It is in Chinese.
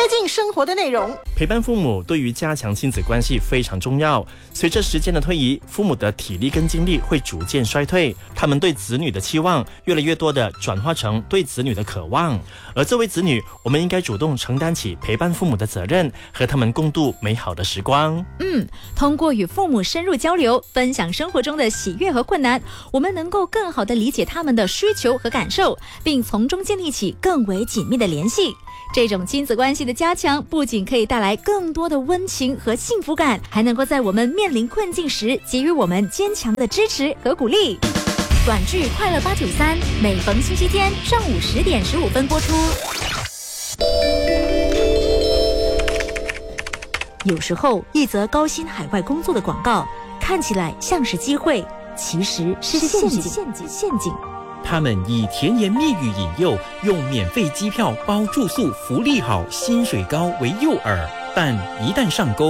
近生活的内容。 陪伴父母对于加强亲子关系非常重要。随着时间的推移，父母的体力跟精力会逐渐衰退，他们对子女的期望越来越多的转化成对子女的渴望。而作为子女，我们应该主动承担起陪伴父母的责任，和他们共度美好的时光。 通过与父母深入交流，分享生活中的喜悦和困难，我们能够更好地理解他们的需求和感受，并从中建立起更为紧密的联系。这种亲子关系的加强，不仅可以带来更多的温情和幸福感，还能够在我们面临困境时给予我们坚强的支持和鼓励。短剧《快乐893》每逢星期天上午10点15分播出。有时候，一则高薪海外工作的广告看起来像是机会，其实是陷阱。 他们以甜言蜜语引诱，用免费机票包住宿、福利好、薪水高为诱饵，但一旦上钩，